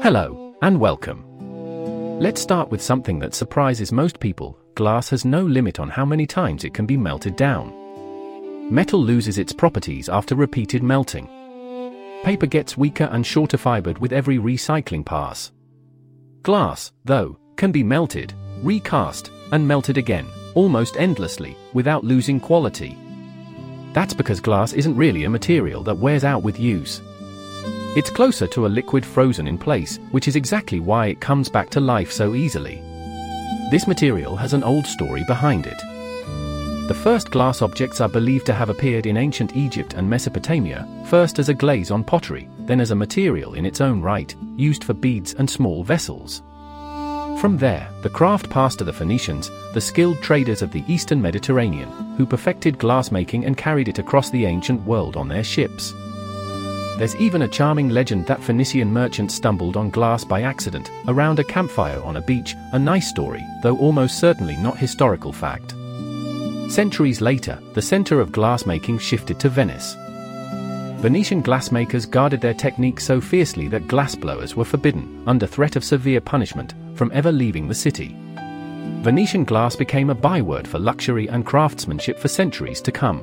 Hello, and welcome. Let's start with something that surprises most people. Glass has no limit on how many times it can be melted down. Metal loses its properties after repeated melting. Paper gets weaker and shorter fibered with every recycling pass. Glass, though, can be melted, recast, and melted again, almost endlessly, without losing quality. That's because glass isn't really a material that wears out with use. It's closer to a liquid frozen in place, which is exactly why it comes back to life so easily. This material has an old story behind it. The first glass objects are believed to have appeared in ancient Egypt and Mesopotamia, first as a glaze on pottery, then as a material in its own right, used for beads and small vessels. From there, the craft passed to the Phoenicians, the skilled traders of the Eastern Mediterranean, who perfected glassmaking and carried it across the ancient world on their ships. There's even a charming legend that Phoenician merchants stumbled on glass by accident, around a campfire on a beach, a nice story, though almost certainly not historical fact. Centuries later, the center of glassmaking shifted to Venice. Venetian glassmakers guarded their technique so fiercely that glassblowers were forbidden, under threat of severe punishment, from ever leaving the city. Venetian glass became a byword for luxury and craftsmanship for centuries to come.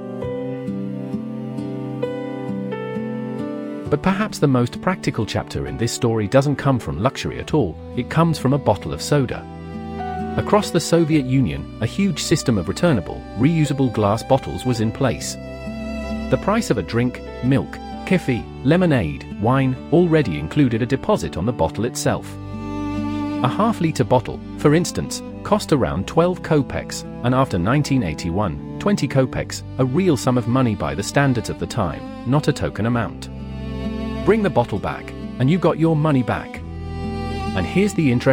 But perhaps the most practical chapter in this story doesn't come from luxury at all, it comes from a bottle of soda. Across the Soviet Union, a huge system of returnable, reusable glass bottles was in place. The price of a drink, milk, kefir, lemonade, wine, already included a deposit on the bottle itself. A half-liter bottle, for instance, cost around 12 kopecks, and after 1981, 20 kopecks, a real sum of money by the standards of the time, not a token amount. Bring the bottle back, and you got your money back. And here's the interesting